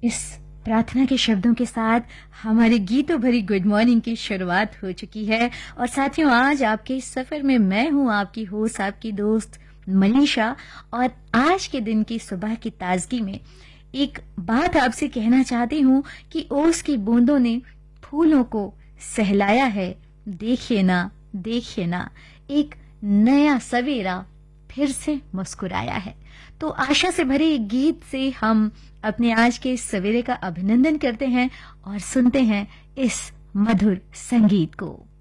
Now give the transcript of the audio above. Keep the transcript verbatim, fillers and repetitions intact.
इस प्रार्थना के शब्दों के साथ हमारे गीतों भरी गुड मॉर्निंग की शुरुआत हो चुकी है। और साथियों, आज आपके इस सफर में मैं हूं आपकी होस्ट, आपकी दोस्त मनीषा। और आज के दिन की सुबह की ताजगी में एक बात आपसे कहना चाहती हूं कि ओस की बूंदों ने फूलों को सहलाया है। देखिए ना, देखिए ना, एक नया सवेरा फिर से मुस्कुराया है। तो आशा से भरे एक गीत से हम अपने आज के इस सवेरे का अभिनंदन करते हैं और सुनते हैं इस मधुर संगीत को।